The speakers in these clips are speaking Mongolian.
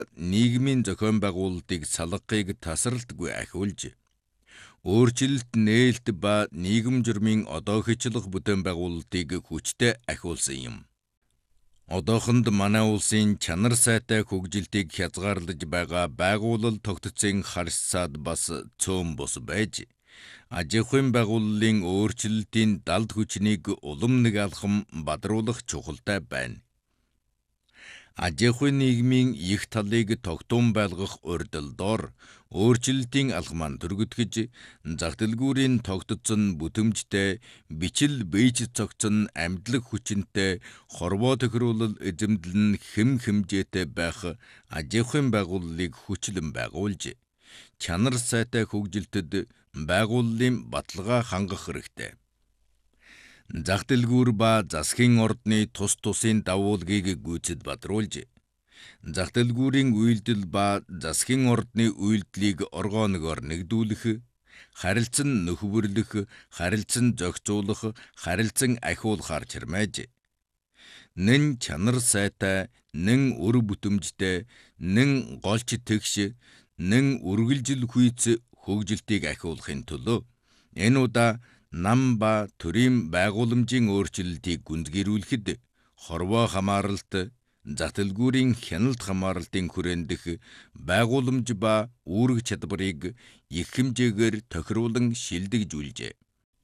нийгмийн зохион байгуулалтыг салгахыг тасралтгүй ахиулж, өөрчлөлт нээлт ба нийгэм журмын одоохичлох бүтээн байгуулалтыг хүчтэй ахиулсан юм. Одоохонд манай улсын чанар сайтай хөгжилтийг хязгаарлаж байгаа байгууллал тогтцын харьцаад бас цөөн бус байж, аж ахуйн байгууллын өөрчлөлтийн далд хүчнийг улам нэг алхам бадруулах чухалтай байна. Аж ахуйн нийгмийн их талыг тогтун байлгах урьдчилдоор өөрчлөлтийн алхмаа түргэтгэж, зах дэлгүүрийн тогтцсон бүтэмжтэй, бичил бийж цогцсон амьдлаг хүчинтэй, хорвоо тохируулал эзэмдэл нь хэм хэмжээтэй байх аж ахуйн байгууллыг хүчлэн байгуулж, чанар сайтай хөгжилтэд байгууллын баталгаа хангах хэрэгтэй. Зах дэлгүүр ба засгийн ордны тус тусын давуулгийг гүйцэд бадруулж, зах дэлгүүрийн үйлдэл ба засгийн ордны үйлдлийг оргооногоор нэгдүүлэх, харилцан нөхөрлөх, харилцан зохицуулах, харилцан ахиулахаар чармайж, нэн чанар сайтай, нэн үр бүтэмжтэй, нэн голч тэгш, нэн үргэлжил хүйц хөгжилтийг ахиулахын төлөө энэ удаа нам ба төрийн байгууламжийн өөрчлөлтийг гүнзгийрүүлэхэд хорвоо хамааралт, зах дэлгүүрийн хяналт хамааралтын хүрэндэх байгууламж ба үүрэг чадварыг их хэмжээгээр тохируулан шилдэгжүүлжээ.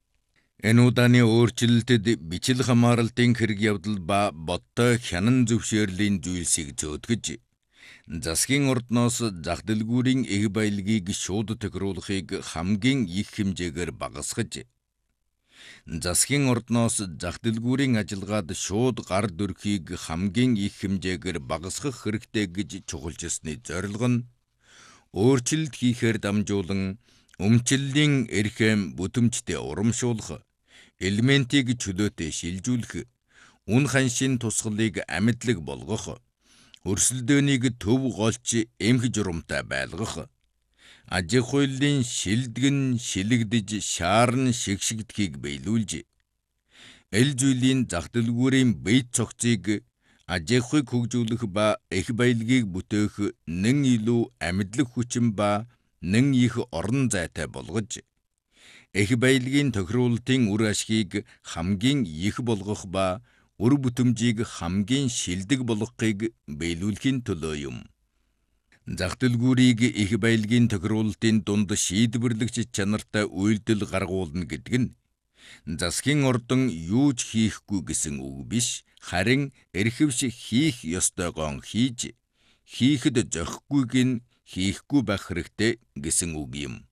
Энэ удааны өөрчлөлтөд бичил хамааралтын хэрэг явдал ба бодтой хянан зөвшөөрлийн зүйлсийг зөөдгөж, засгийн ордноос зах дэлгүүрийн эх баялагийг шууд тохируулахыг хамгийн их хэмжээгээр багасгаж, засгийн ордноос зах дэлгүүрийн ажиллагаад шууд гар дүрхийг хамгийн их хэмжээгээр багасгах хэрэгтэй гэж чухалчилсны зорилго нь өөрчлөлт хийхээр дамжуулан өмчлөлийн эрхэм бүтэмжтэй урамшуулах, элементийг чөлөөтэй шилжүүлэх, үн ханшийн тусгалыг амьдлаг болгох, өрсөлдөөнийг төв голч эмх журамтай байлгах, аж ахуйлын шилдэгэн шилэгдэж шаарн шигшигдэхийг биелүүлж, эл зүйлийн зах дэлгүүрийн бие цогцыг аж ахуйг хөгжүүлэх ба эх баялагийг бүтээх нэн илүү амьдлаг хүчин ба нэн их орон зайтай болгож, эх баялагын тохируулалтын үр ашгийг хамгийн их болгох ба үр бүтэмжийг хамгийн шилдэг болгохыг биелүүлэхийн төлөө юм. Зах дэлгүүрийг эх баялагын тохируулалтын дунд шийдвэрлэгч чанартай үйлдэл гаргуулна гэдэг нь засгийн ордон юу ч хийхгүй гэсэн үг биш, харин эрхэвш хийх ёстойгоо хийж, хийхэд зохихгүйг нь хийхгүй байх хэрэгтэй гэсэн үг юм.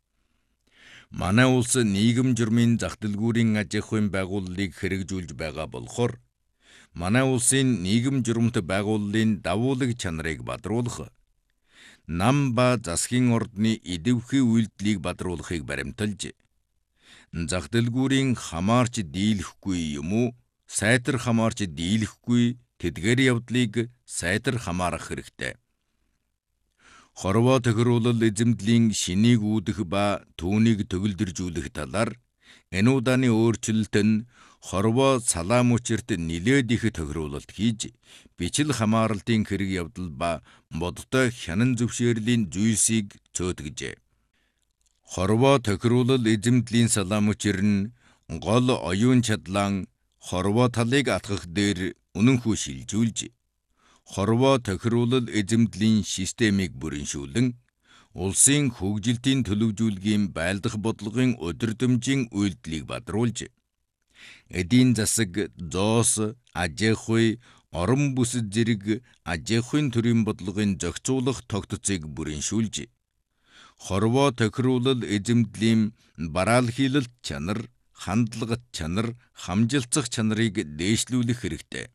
Манай улс нийгэм журмын зах дэлгүүрийн аж ахуйн байгууллыг хэрэгжүүлж байгаа болохоор, манай улсын нийгэм журамт байгууллын давуулаг чанарыг бадруулах, нам ба засгийн ордны идэвхий үйлдлийг бадруулахыг баримталж, зах дэлгүүрийн хамаарч дийлэхгүй юм уу, сайтар хамаарч дийлэхгүй тэдгээр явдлыг сайтар хамаарах хэрэгтэй. Хорвоо тохируулал эзэмдлийн шинийг үүдэх ба түүнийг төгөлдржүүлэх талаар энэ удааны өөрчлөлт нь хорвоо салаа мөчөрт нилээд их тохируулалт хийж, бичил хамааралтын хэрэг явдал ба бодтой хянан зөвшөөрлийн зүйлсийг цөөтгөжээ. Хорвоо тохируулал эзэмдлийн салаа мөчөр нь гол оюун чадлаан хорвоо талыг атгах дээр үнэнхүү шилжүүлж, хорвоо тохируулал эзэмдлийн системийг бүрэншүүлэн, улсын хөгжилтийн төлөвжүүлгийн байлдах бодлогын удирдамжийн үйлдлийг бадруулж, эдийн засаг, зоос, аж ахуй, орон бүс зэрэг аж ахуйн төрийн бодлогын зохицуулах тогтцыг бүрэншүүлж, хорвоо тохируулал эзэмдлийн бараалхийлалт чанар, хандлагат чанар, хамжилцах чанарыг дээшлүүлэх хэрэгтэй.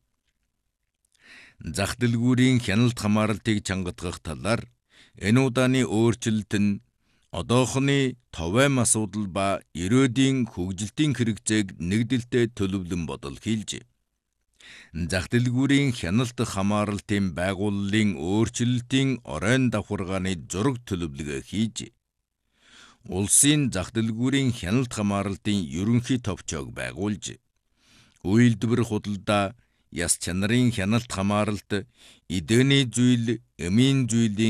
Зах дэлгүүрийн хяналт хамааралтыг чангатгах талаар энэ удааны өөрчлөлт нь одоохоны товайм асуудал ба ирээдүйн хөгжилтийн хэрэгцээг нэгдэлтэй төлөвлөн бодол хийлж, зах дэлгүүрийн хяналт хамааралтын байгууллын өөрчлөлтийн оройн давхаргааны зураг төлөвлөгөө хийж, улсын зах дэлгүүрийн хяналт хамааралтын ерөнхий товчоог байгуулж, үйлдвэр худалдаа, яс чанарын хяналт хамааралт, эдгэний зүйл, эмийн зүйлийн